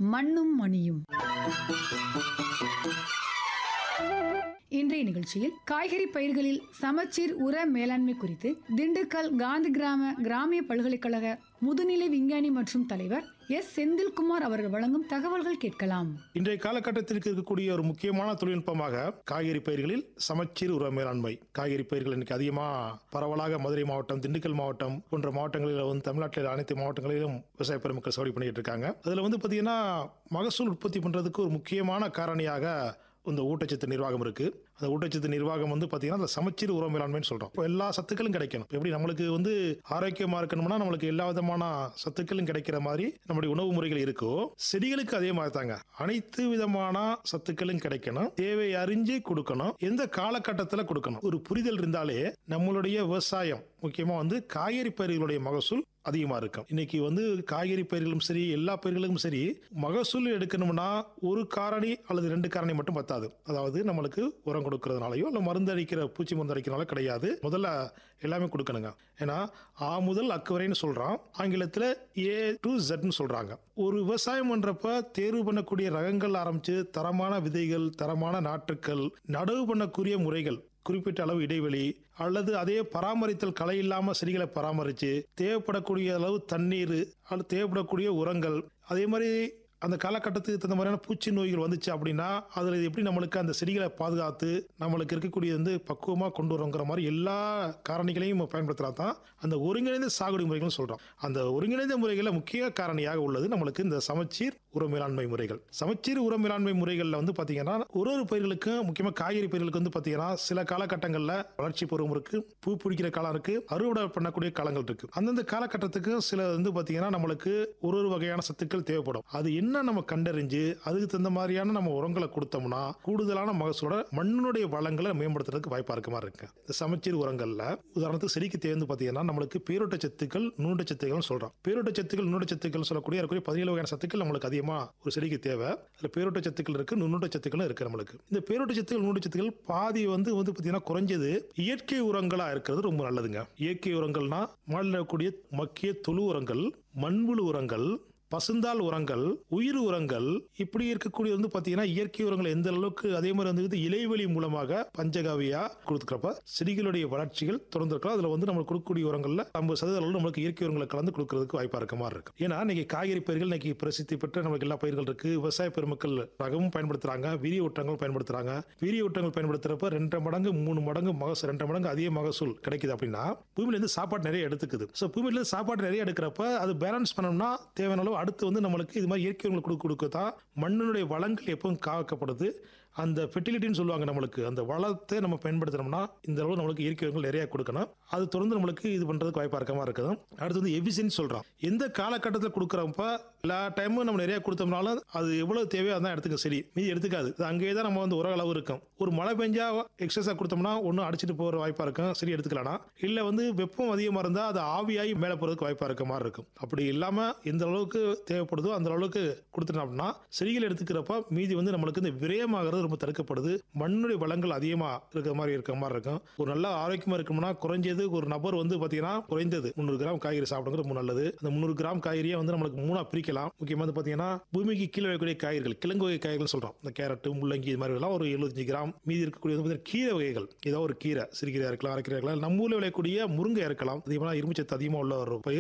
மண்ணும் மணியும். இன்றைய நிகழ்ச்சியில் காய்கறி பயிர்களில் சமச்சீர் உர மேலாண்மை குறித்து திண்டுக்கல் காந்தி கிராமிய பல்கலைக்கழக முதுநிலை விஞ்ஞானி மற்றும் தலைவர் எஸ் செந்தில்குமார் அவர்கள் வழங்கும் தகவல்கள் கேட்கலாம். இன்றைய காலகட்டத்திற்கு இருக்கக்கூடிய ஒரு முக்கியமான தொழில்நுட்பமாக காய்கறி பயிர்களில் சமச்சீர் உர மேலாண்மை. காய்கறி பயிர்கள் இன்னைக்கு அதிகமாக பரவலாக மதுரை மாவட்டம், திண்டுக்கல் மாவட்டம் போன்ற மாவட்டங்களில் தமிழ்நாட்டில் அனைத்து மாவட்டங்களிலும் விவசாய பெருமக்கள் சாகுபடி பண்ணிட்டு இருக்காங்க. அதுல பாத்தீங்கன்னா மகசூல் உற்பத்தி பண்றதுக்கு ஒரு முக்கியமான காரணியாக இந்த ஊட்டச்சத்து நிர்வாகம் இருக்கு. அந்த ஊட்டச்சத்து நிர்வாகம் பாத்தீங்கன்னா அந்த சமச்சீர் உர மேலாண்மைன்னு சொல்றோம். இப்போ எல்லா சத்துக்களும் கிடைக்கணும். எப்படி நம்மளுக்கு ஆரோக்கியமா இருக்கணும்னா நம்மளுக்கு எல்லா விதமான சத்துக்களும் கிடைக்கிற மாதிரி நம்முடைய உணவு முறைகள் இருக்கோ, செடிகளுக்கு அதே மாதிரி தாங்க. அனைத்து விதமான சத்துக்களும் கிடைக்கணும், தேவை அறிஞ்சு கொடுக்கணும், எந்த காலகட்டத்தில் கொடுக்கணும், ஒரு புரிதல் இருந்தாலே நம்மளுடைய விவசாயம் முக்கியமா காய்கறி பயிர்களுடைய மகசூல் அதிகமா இருக்கும். இன்னைக்கு காய்கறி பயிர்களும் சரி, எல்லா பயிர்களுக்கும் சரி, மகசூல் எடுக்கணும்னா ஒரு காரணி அல்லது 2 காரணி மட்டும் பத்தாது. அதாவது நம்மளுக்கு உரம் கொடுக்கறதுனாலயோ இல்ல மருந்து அடிக்கிற பூச்சி மருந்து அடிக்கிறனால கிடையாது. முதல்ல எல்லாமே கொடுக்கணுங்க. ஏன்னா ஆ முதல் அக்கு வரைன்னு சொல்றான். ஆங்கிலத்துல A to Z சொல்றாங்க. ஒரு விவசாயம் பண்றப்ப தேர்வு பண்ணக்கூடிய ரகங்கள் ஆரம்பிச்சு தரமான விதைகள், தரமான நாற்றுக்கள், நடவு பண்ணக்கூடிய முறைகள், குறிப்பிட்ட அளவு இடைவெளி அல்லது அதே பராமரித்தல், களை இல்லாம செடிகளை பராமரிச்சு தேவைப்படக்கூடிய அளவு தண்ணீர் அல்லது தேவைப்படக்கூடிய உரங்கள், அதே மாதிரி அந்த காலகட்டத்துக்கு தகுந்த மாதிரியான பூச்சி நோய்கள் வந்துச்சு அப்படின்னா அதுல எப்படி நம்மளுக்கு அந்த செடிகளை பாதுகாத்து நம்மளுக்கு இருக்கக்கூடிய பக்குவமா கொண்டு வரோங்கிற மாதிரி எல்லா காரணிகளையும் பயன்படுத்தினா தான் அந்த ஒருங்கிணைந்த சாகுபடி முறைகள் சொல்றோம். அந்த ஒருங்கிணைந்த முறைகளை முக்கிய காரணியாக உள்ளது நம்மளுக்கு இந்த சமச்சீர் உர மேலாண்மை முறைகள். சமச்சீர் உர மேலாண்மை முறைகள்ல பாத்தீங்கன்னா ஒரு பயிர்களுக்கும், முக்கியமா காய்கறி பயிர்களுக்கு பாத்தீங்கன்னா சில காலகட்டங்கள்ல வளர்ச்சி பருவம் இருக்கு, பூ பிடிக்கிற காலம் இருக்கு, அறுவடை பண்ணக்கூடிய காலங்கள் இருக்கு. அந்தந்த காலகட்டத்துக்கு சில பாத்தீங்கன்னா நம்மளுக்கு ஒரு வகையான சத்துக்கள் தேவைப்படும். அது என்ன நம்ம கண்டறிஞ்சு அதுக்கு தகுந்த மாதிரியான நம்ம உரங்களை கொடுத்தோம்னா கூடுதலான மகசூலோட மண்ணுடைய வளங்களை மேம்படுத்துறதுக்கு வாய்ப்பா இருக்க மாதிரி இருக்கு. இந்த சமச்சீர் உரங்கள்ல உதாரணத்துக்கு செடிக்கு தேவை பாத்தீங்கன்னா நம்மளுக்கு பேரூட்ட சத்துக்கள், நுண்ணூட்ட சத்துக்கள் சொல்றோம். பேரூட்ட சத்துக்கள், நுண்ணூட்ட சத்துக்கள் சொல்லக்கூடிய 17 வகையான சத்துக்கள் நம்மளுக்கு அதிகமா ஒரு செடிக்கு தேவை. அதுல பேரூட்ட சத்துக்கள் இருக்கு, நுண்ணூட்ட சத்துக்கள் இருக்கு. நம்மளுக்கு இந்த பேரூட்ட சத்துக்கள், நுண்ணூட்ட சத்துக்கள் பாதி பாத்தீங்கன்னா குறைஞ்சது இயற்கை உரங்களா இருக்கிறது ரொம்ப நல்லதுங்க. இயற்கை உரங்கள்னா மாநில கூடிய மக்கிய தொழு உரங்கள், மண்புழு உரங்கள், பசுந்தாள் உரங்கள், உயிர் உரங்கள், இப்படி இருக்கக்கூடிய பாத்தீங்கன்னா இயற்கை உரங்கள் எந்த அளவுக்கு அதே மாதிரி இலைவெளி மூலமாக பஞ்சகாவியா கொடுத்துக்கிறப்ப செடிகளுடைய வளர்ச்சிகள் தொடர்ந்து இருக்கலாம். அதுல நம்ம கொடுக்கக்கூடிய உரங்கள்ல 50% நம்மளுக்கு இயற்கை உரங்களை கலந்து கொடுக்கறதுக்கு வாய்ப்பா இருக்க மாதிரி இருக்கு. ஏன்னா இன்னைக்கு காய்கறி பயிர்கள் இன்னைக்கு பிரசித்தி பெற்ற நமக்கு எல்லா பயிர்கள் இருக்கு. விவசாய பெருமக்கள் ரகமும் பயன்படுத்துறாங்க, வீரிய ஊட்டங்கள் பயன்படுத்துறாங்க. வீரிய ஊட்டங்கள் பயன்படுத்துறப்ப 2 மடங்கு 3 மடங்கு மகசூல், 2 மடங்கு அதிக மகசூல் கிடைக்குது அப்படின்னா பூமியில இருந்து சாப்பாடு நிறைய எடுத்துக்குது. பூமியில இருந்து சாப்பாடு நிறைய எடுக்கிறப்ப அது பேலன்ஸ் பண்ணோம்னா தேவையான அளவு அடுத்து நம்மளுக்கு இது மாதிரி இயற்கை உரங்களை கொடுக்கத்தான் மண்ணினுடைய வளங்கள் எப்பவும் காக்கப்படுது. அந்த ஃபெர்டிலிட்டின்னு சொல்லுவாங்க. நம்மளுக்கு அந்த வளத்தை நம்ம பயன்படுத்தணும்னா இந்த அளவு நம்மளுக்கு இயற்கை உரங்கள் நிறைய கொடுக்கணும். அது தொடர்ந்து நம்மளுக்கு இது பண்றதுக்கு வாய்ப்பா இருக்கமா இருக்குது. அடுத்து எஃபிஷியன்சி சொல்றோம். எந்த காலகட்டத்தில் கொடுக்குறப்ப எல்லா டைமும் நம்ம நிறைய கொடுத்தோம்னாலும் அது எவ்வளவு தேவையோ அதான் எடுத்துக்க, செடி மீதி எடுத்துக்காது. அங்கேயே தான் நம்ம உர அளவு இருக்கும். ஒரு மழை பெஞ்சா எக்ஸஸா கொடுத்தோம்னா ஒன்னும் அடிச்சுட்டு போற வாய்ப்பா இருக்கும், செடி எடுத்துக்கலாம். இல்ல வெப்பம் அதிகமா இருந்தா அது ஆவியாகி மேல போறதுக்கு வாய்ப்பா இருக்க மாதிரி இருக்கும். அப்படி இல்லாம எந்த அளவுக்கு தேவைப்படுதோ அந்த அளவுக்கு கொடுத்துட்டோம் அப்படின்னா செடிகள் எடுத்துக்கிறப்ப மீதி நம்மளுக்கு இந்த விரயமாகிறது ரொம்ப தடுக்கப்படுது. மண்ணுடைய வளங்கள் அதிகமா இருக்கிற மாதிரி இருக்கும். ஒரு நல்ல ஆரோக்கியமா இருக்கும்னா குறைஞ்சது ஒரு நபர் பாத்தீங்கன்னா குறைந்தது 300 கிராம் காய்கறி சாப்பிடுறது ரொம்ப நல்லது. அந்த 300 கிராம் காய்கறியை நம்மளுக்கு 3 பிரிக்கலாம். முக்கியமா பாத்தீங்கன்னா பூமிக்கு கீழே வைக்கக்கூடிய காய்கறிகள், கிழங்கு வகை காய்கறிகள் சொல்றோம். இந்த கேரட், முள்ளங்கி இது மாதிரி எல்லாம் ஒரு 75 கிராம். மீதி இருக்கக்கூடிய கீரை வகைகள், ஏதோ ஒரு கீரை, சிறுகீரை இருக்கலாம், அரைக்கீரை இருக்கலாம், நம்ம ஊர்ல விளையக்கூடிய முருங்கை இருக்கலாம். அதிகமாக இரும்பு சத்து அதிகமா உள்ள ஒரு பயிர்.